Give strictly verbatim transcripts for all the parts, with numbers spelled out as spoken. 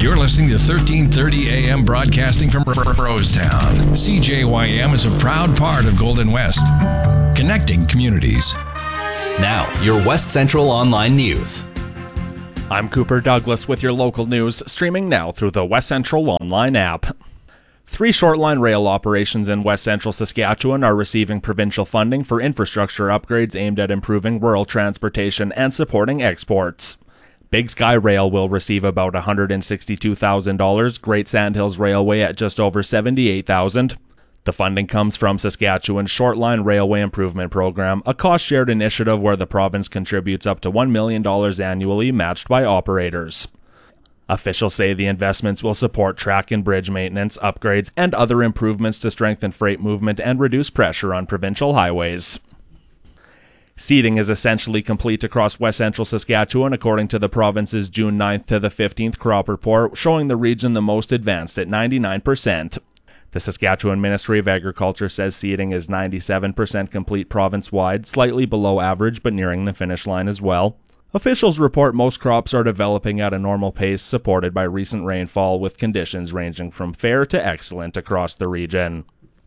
You're listening to thirteen thirty A M broadcasting from Rosetown. C J Y M is a proud part of Golden West, connecting communities. Now, your West Central Online News. I'm Cooper Douglas with your local news, streaming now through the West Central Online app. Three short-line rail operations in West Central Saskatchewan are receiving provincial funding for infrastructure upgrades aimed at improving rural transportation and supporting exports. Big Sky Rail will receive about one hundred sixty-two thousand dollars, Great Sandhills Railway at just over seventy-eight thousand dollars. The funding comes from Saskatchewan's Short-Line Railway Improvement Program, a cost-shared initiative where the province contributes up to one million dollars annually, matched by operators. Officials say the investments will support track and bridge maintenance, upgrades, and other improvements to strengthen freight movement and reduce pressure on provincial highways. Seeding is essentially complete across West Central Saskatchewan, according to the province's June ninth to the fifteenth crop report, showing the region the most advanced at ninety-nine percent. The Saskatchewan Ministry of Agriculture says seeding is ninety-seven percent complete province-wide, slightly below average but nearing the finish line as well. Officials report most crops are developing at a normal pace, supported by recent rainfall, with conditions ranging from fair to excellent across the region.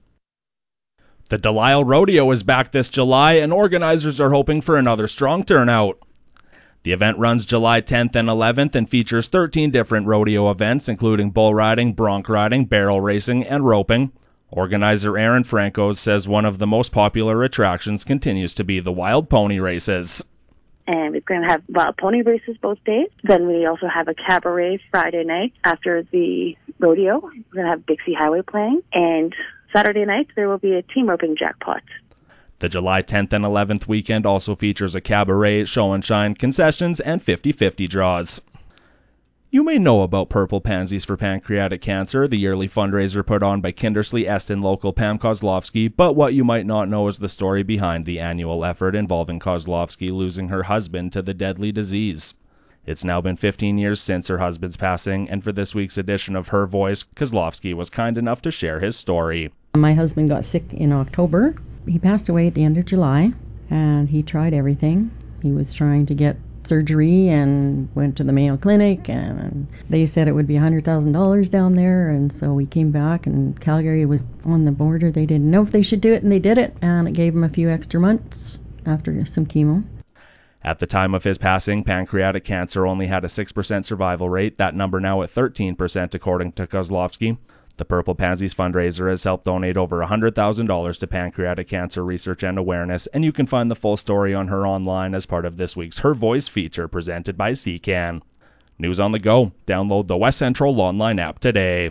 The Delisle Rodeo is back this July, and organizers are hoping for another strong turnout. The event runs July tenth and eleventh and features thirteen different rodeo events, including bull riding, bronc riding, barrel racing, and roping. Organizer Aaron Franco says one of the most popular attractions continues to be the wild pony races. And we're going to have wild pony races both days. Then we also have a cabaret Friday night after the rodeo. We're going to have Dixie Highway playing. And Saturday night, there will be a team roping jackpot. The July tenth and eleventh weekend also features a cabaret, show and shine, concessions, and fifty-fifty draws. You may know about Purple Pansies for Pancreatic Cancer, the yearly fundraiser put on by Kindersley Eston local Pam Kozlovsky, but what you might not know is the story behind the annual effort involving Kozlovsky losing her husband to the deadly disease. It's now been fifteen years since her husband's passing, and for this week's edition of Her Voice, Kozlovsky was kind enough to share his story. My husband got sick in October. He passed away at the end of July, and he tried everything. He was trying to get surgery and went to the Mayo Clinic, and they said it would be one hundred thousand dollars down there, and so we came back, and Calgary was on the border. They didn't know if they should do it, and they did it, and it gave him a few extra months after some chemo. At the time of his passing, pancreatic cancer only had a six percent survival rate, that number now at thirteen percent according to Kozlovsky. The Purple Pansies fundraiser has helped donate over one hundred thousand dollars to pancreatic cancer research and awareness, and you can find the full story on her online as part of this week's Her Voice feature presented by C C A N. News on the go. Download the West Central Online app today.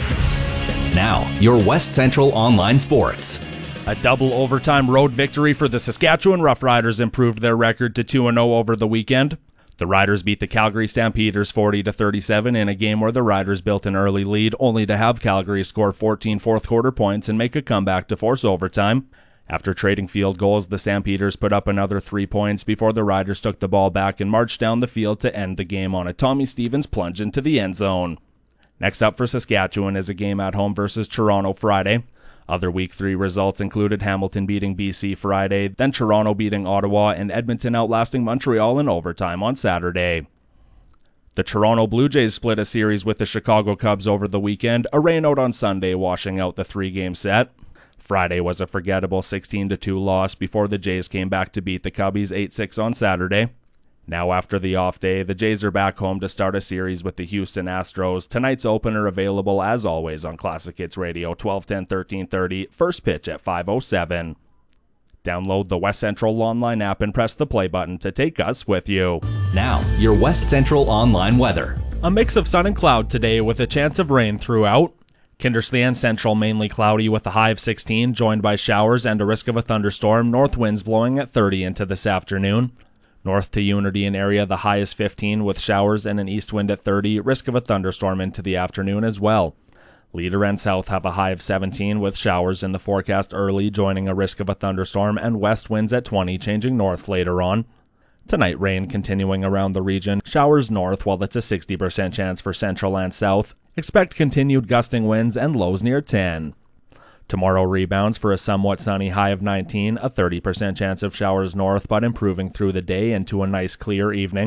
Now, your West Central Online Sports. A double overtime road victory for the Saskatchewan Roughriders improved their record to two and oh over the weekend. The Riders beat the Calgary Stampeders forty to thirty-seven in a game where the Riders built an early lead, only to have Calgary score fourteen fourth-quarter points and make a comeback to force overtime. After trading field goals, the Stampeders put up another three points before the Riders took the ball back and marched down the field to end the game on a Tommy Stevens plunge into the end zone. Next up for Saskatchewan is a game at home versus Toronto Friday. Other Week three results included Hamilton beating B C Friday, then Toronto beating Ottawa, and Edmonton outlasting Montreal in overtime on Saturday. The Toronto Blue Jays split a series with the Chicago Cubs over the weekend, a rainout on Sunday washing out the three-game set. Friday was a forgettable sixteen to two loss before the Jays came back to beat the Cubbies eight six on Saturday. Now after the off day, the Jays are back home to start a series with the Houston Astros. Tonight's opener available as always on Classic Hits Radio, twelve ten, thirteen thirty, first pitch at five oh seven. Download the West Central Online app and press the play button to take us with you. Now, your West Central Online weather. A mix of sun and cloud today with a chance of rain throughout. Kindersley and Central mainly cloudy with a high of sixteen, joined by showers and a risk of a thunderstorm. North winds blowing at thirty into this afternoon. North to Unity and area, the high is fifteen with showers and an east wind at thirty, risk of a thunderstorm into the afternoon as well. Leader and South have a high of seventeen with showers in the forecast early, joining a risk of a thunderstorm, and west winds at twenty, changing north later on. Tonight, rain continuing around the region, showers north while it's a sixty percent chance for Central and South. Expect continued gusting winds and lows near ten. Tomorrow rebounds for a somewhat sunny high of nineteen, a thirty percent chance of showers north but improving through the day into a nice clear evening.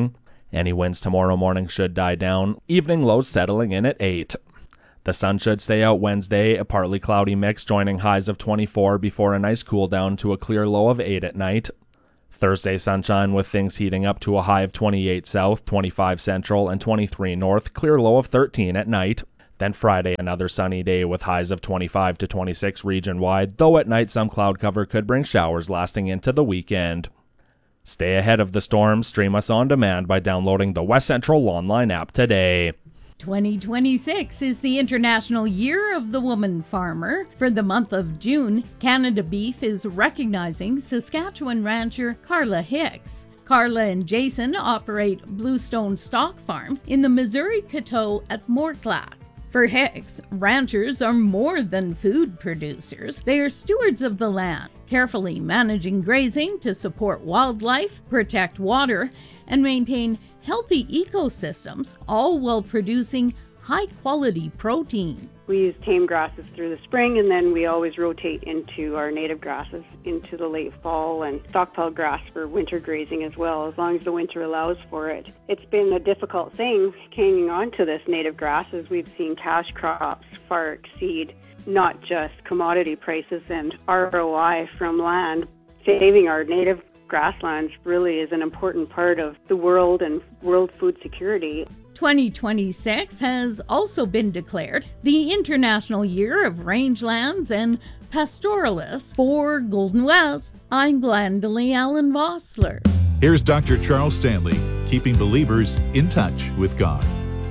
Any winds tomorrow morning should die down, evening lows settling in at eight. The sun should stay out Wednesday, a partly cloudy mix joining highs of twenty-four before a nice cool down to a clear low of eight at night. Thursday sunshine with things heating up to a high of twenty-eight south, twenty-five central, and twenty-three north, clear low of thirteen at night. Then Friday, another sunny day with highs of twenty-five to twenty-six region-wide, though at night some cloud cover could bring showers lasting into the weekend. Stay ahead of the storms. Stream us on demand by downloading the West Central Online app today. twenty twenty-six is the International Year of the Woman Farmer. For the month of June, Canada Beef is recognizing Saskatchewan rancher Carla Hicks. Carla and Jason operate Bluestone Stock Farm in the Missouri Coteau at Mortlach. For Hicks, ranchers are more than food producers. They are stewards of the land, carefully managing grazing to support wildlife, protect water, and maintain healthy ecosystems, all while producing high-quality protein. We use tame grasses through the spring, and then we always rotate into our native grasses into the late fall, and stockpile grass for winter grazing as well, as long as the winter allows for it. It's been a difficult thing hanging on to this native grass, as we've seen cash crops far exceed not just commodity prices and R O I from land. Saving our native grasslands really is an important part of the world and world food security. twenty twenty-six has also been declared the International Year of Rangelands and Pastoralists. For Golden West, I'm Glendalee Allen Vossler. Here's Doctor Charles Stanley, keeping believers in touch with God.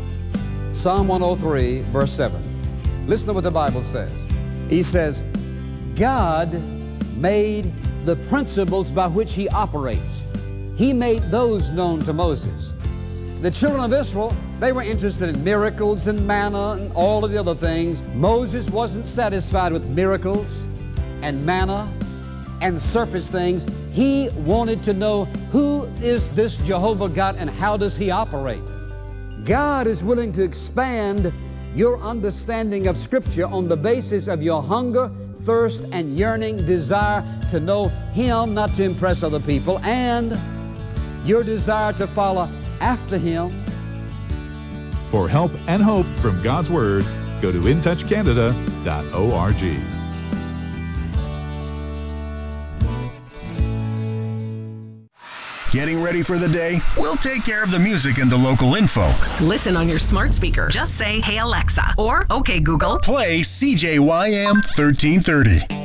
Psalm one oh three, verse seven. Listen to what the Bible says. He says, God made the principles by which he operates. He made those known to Moses. The children of Israel, they were interested in miracles and manna and all of the other things. Moses wasn't satisfied with miracles and manna and surface things. He wanted to know, who is this Jehovah God and how does he operate? God is willing to expand your understanding of Scripture on the basis of your hunger, thirst, and yearning desire to know him, not to impress other people, and your desire to follow after him. For help and hope from God's Word, go to in touch canada dot org. Getting ready for the day? We'll take care of the music and the local info. Listen on your smart speaker. Just say, "Hey Alexa," or "Okay Google, play C J Y M thirteen thirty."